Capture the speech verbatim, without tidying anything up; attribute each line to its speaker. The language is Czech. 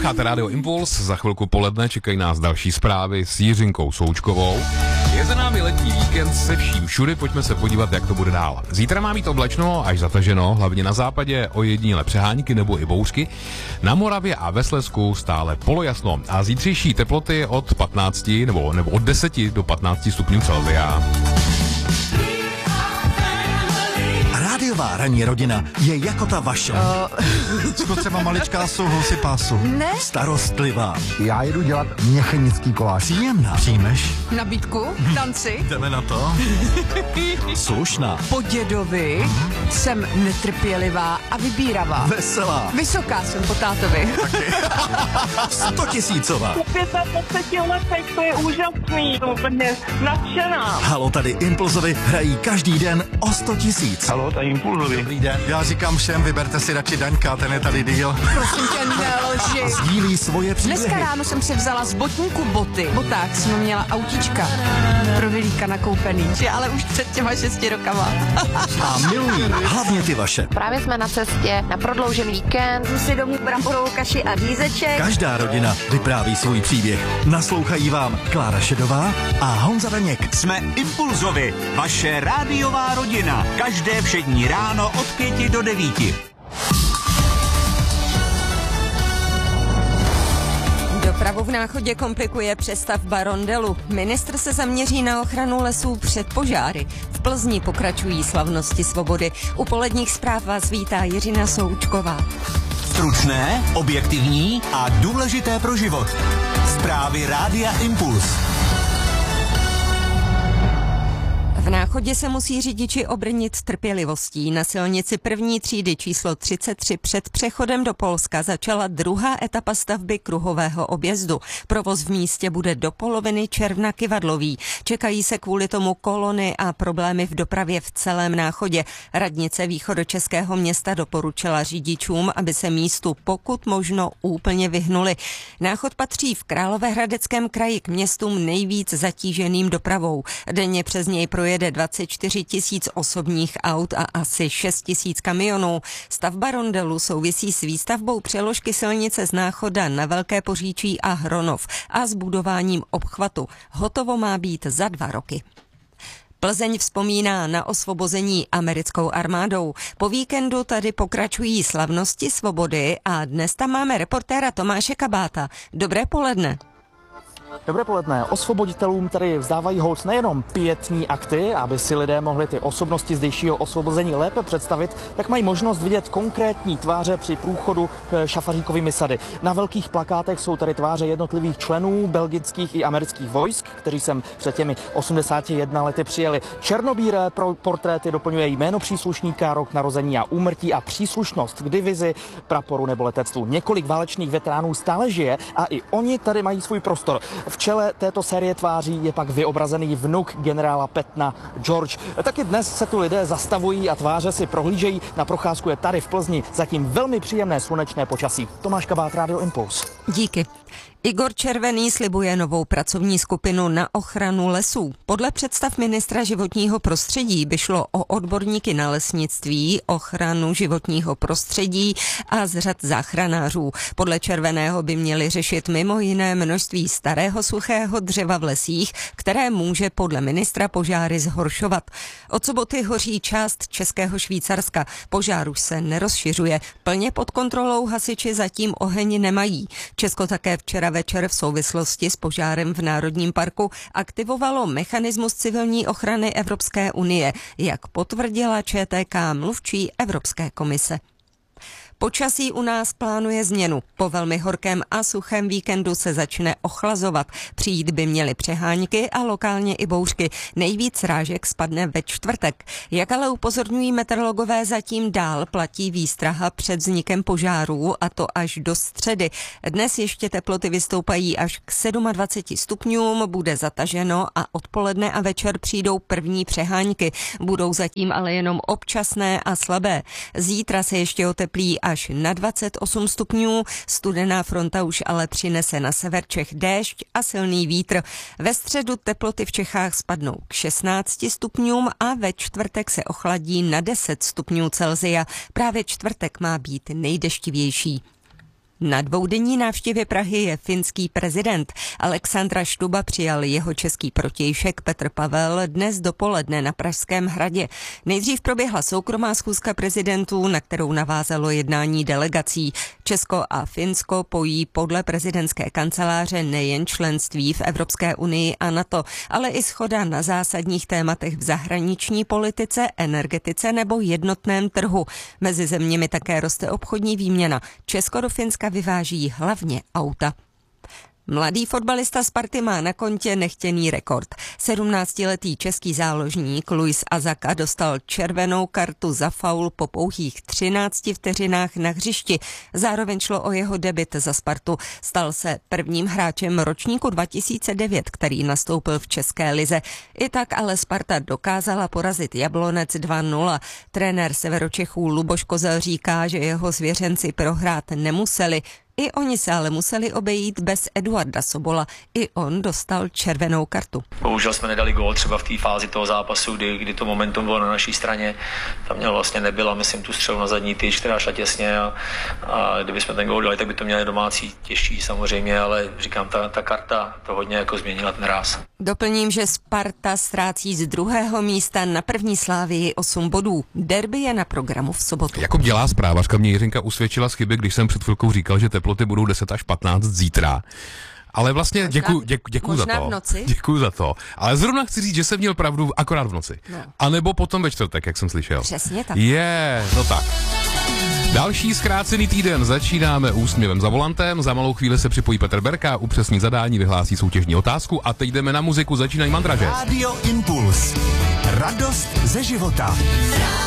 Speaker 1: Posloucháte Rádio Impuls, za chvilku poledne čekají nás další zprávy s Jiřinkou Součkovou. Je za námi letní víkend se vším všudy, pojďme se podívat, jak to bude dál. Zítra má být oblačno až zataženo, hlavně na západě ojedinělé přehánky nebo i bouřky. Na Moravě a ve Slezsku stále polojasno a zítřejší teploty od patnácti nebo, nebo od deseti do patnácti stupňů Celsia.
Speaker 2: Rádiová ranní rodina je jako ta vaše.
Speaker 3: Uh, Co třeba maličká souhlasy pásu?
Speaker 4: Ne.
Speaker 2: Starostlivá.
Speaker 3: Já jedu dělat měchenický koláč.
Speaker 2: Příjemná. Přijmeš?
Speaker 4: Nabídku? Tanci?
Speaker 2: Jdeme na to? Slušná.
Speaker 4: Po dědovi uh-huh. jsem netrpělivá a vybíravá.
Speaker 2: Veselá.
Speaker 4: Vysoká jsem po tátovi.
Speaker 2: Stotisícová.
Speaker 5: Po pětadvaceti letech to je úžasný. To úplně nadšená.
Speaker 2: Halo, tady Impulzovi hrají každý den o sto tisíc.
Speaker 6: Halo, tady Impulzovi.
Speaker 3: Dobrý den. Já říkám všem, vyberte si radši Daňka, ten je tady díl.
Speaker 4: Prosím tě, nelži.
Speaker 2: Sdílí svoje příběhy.
Speaker 4: Dneska ráno jsem si vzala z botníku boty. Boták jsem měla autička. Pro Vilíka nakoupený. Ale už před těma šesti rokama.
Speaker 2: A milují hlavně ty vaše.
Speaker 7: Právě jsme na cestě na prodloužený víkend.
Speaker 8: Jdu si domů bramborovou kaši a lízeček.
Speaker 2: Každá rodina vypráví svůj příběh. Naslouchají vám Klára Šedová a Honza Daněk.
Speaker 9: Jsme Impulzovi, vaše rádiová rodina. Každé všední ráno od pěti do devíti.
Speaker 10: Dopravu v Náchodě komplikuje přestavba rondelu. Ministr se zaměří na ochranu lesů před požáry. V Plzni pokračují slavnosti svobody. U poledních zpráv vás vítá Jiřina Součková.
Speaker 9: Stručné, objektivní a důležité pro život. Zprávy Rádia Impuls.
Speaker 10: V Náchodě se musí řidiči obrnit trpělivostí. Na silnici první třídy číslo třicet tři před přechodem do Polska začala druhá etapa stavby kruhového objezdu. Provoz v místě bude do poloviny června kyvadlový. Čekají se kvůli tomu kolony a problémy v dopravě v celém Náchodě. Radnice východočeského města doporučila řidičům, aby se místu pokud možno úplně vyhnuli. Náchod patří v Královéhradeckém kraji k městům nejvíc zatíženým dopravou. Denně přes něj projede dvacet čtyři tisíc osobních aut a asi šest tisíc kamionů. Stavba rondelu souvisí s výstavbou přeložky silnice z Náchoda na Velké Poříčí a Hronov a s budováním obchvatu. Hotovo má být za dva roky. Plzeň vzpomíná na osvobození americkou armádou. Po víkendu tady pokračují slavnosti svobody a dnes tam máme reportéra Tomáše Kabáta. Dobré poledne.
Speaker 11: Dobré poledne. Osvoboditelům tady vzdávají hold nejenom pietní akty, aby si lidé mohli ty osobnosti zdejšího osvobození lépe představit, tak mají možnost vidět konkrétní tváře při průchodu Šafaříkovými sady. Na velkých plakátech jsou tady tváře jednotlivých členů belgických i amerických vojsk, kteří sem před těmi osmdesáti jednami lety přijeli. Černobílé portréty doplňuje jméno příslušníka, rok narození a úmrtí a příslušnost k divizi, praporu nebo letectvu. Několik válečných veteránů stále žije a i oni tady mají svůj prostor. V čele této série tváří je pak vyobrazený vnuk generála Pettna George. Taky dnes se tu lidé zastavují a tváře si prohlížejí. Na procházku je tady v Plzni zatím velmi příjemné slunečné počasí. Tomáš Kabát, Rádio Impuls.
Speaker 10: Díky. Igor Červený slibuje novou pracovní skupinu na ochranu lesů. Podle představ ministra životního prostředí by šlo o odborníky na lesnictví, ochranu životního prostředí a z řad záchranářů. Podle Červeného by měli řešit mimo jiné množství starého suchého dřeva v lesích, které může podle ministra požáry zhoršovat. Od soboty hoří část Českého Švýcarska. Požár už se nerozšiřuje. Plně pod kontrolou hasiči zatím oheň nemají. Česko také včera večer v souvislosti s požárem v Národním parku aktivovalo mechanismus civilní ochrany Evropské unie, jak potvrdila Č T K mluvčí Evropské komise. Počasí u nás plánuje změnu. Po velmi horkém a suchém víkendu se začne ochlazovat. Přijít by měly přehánky a lokálně i bouřky. Nejvíc srážek spadne ve čtvrtek. Jak ale upozorňují meteorologové, zatím dál platí výstraha před vznikem požárů, a to až do středy. Dnes ještě teploty vystoupají až k dvaceti sedmi stupňům, bude zataženo a odpoledne a večer přijdou první přehánky. Budou zatím ale jenom občasné a slabé. Zítra se ještě oteplí až na dvacet osm stupňů. Studená fronta už ale přinese na sever Čech déšť a silný vítr. Ve středu teploty v Čechách spadnou k šestnácti stupňům a ve čtvrtek se ochladí na deset stupňů Celsia. Právě čtvrtek má být nejdeštivější. Na dvoudenní návštěvě Prahy je finský prezident. Alexandra Štuba přijal jeho český protějšek Petr Pavel dnes dopoledne na Pražském hradě. Nejdřív proběhla soukromá schůzka prezidentů, na kterou navázalo jednání delegací. Česko a Finsko pojí podle prezidentské kanceláře nejen členství v Evropské unii a NATO, ale i shoda na zásadních tématech v zahraniční politice, energetice nebo jednotném trhu. Mezi zeměmi také roste obchodní výměna. Česko do Finska vyváží hlavně auta. Mladý fotbalista Sparty má na kontě nechtěný rekord. sedmnáctiletý český záložník Luis Azaka dostal červenou kartu za faul po pouhých třinácti vteřinách na hřišti. Zároveň šlo o jeho debut za Spartu. Stal se prvním hráčem ročníku dva tisíce devět, který nastoupil v české lize. I tak ale Sparta dokázala porazit Jablonec dva nula. Trenér Severočechů Luboš Kozel říká, že jeho svěřenci prohrát nemuseli. I oni se ale museli obejít bez Eduarda Sobola. I on dostal červenou kartu.
Speaker 6: Bohužel jsme nedali gól třeba v té fázi toho zápasu, kdy, kdy to momentum bylo na naší straně. Tam měl vlastně nebyla, myslím, tu střelu na zadní tyč, která šla těsně a, a kdyby jsme ten gól dali, tak by to měli domácí těžší samozřejmě, ale říkám, ta, ta karta to hodně jako změnila ten ráz.
Speaker 10: Doplním, že Sparta ztrácí z druhého místa na první Slávii osm bodů. Derby je na programu v sobotu.
Speaker 1: Jako dělá zprávařka, mě Jiřinka usvědčila z chyby, když jsem před chvilkou říkal, že teploty budou deset až patnáct zítra. Ale vlastně děkuju, děkuju, děkuju za to.
Speaker 10: V noci?
Speaker 1: Děkuju za to. Ale zrovna chci říct, že jsem měl pravdu akorát v noci. No. A nebo potom ve čtvrtek, jak jsem slyšel.
Speaker 10: Přesně tak.
Speaker 1: Je, no tak. Další zkrácený týden začínáme úsměvem za volantem. Za malou chvíli se připojí Petr Berka, upřesní zadání, vyhlásí soutěžní otázku a teď jdeme na muziku, začínají mandraže.
Speaker 9: Radio Impuls. Radost ze života.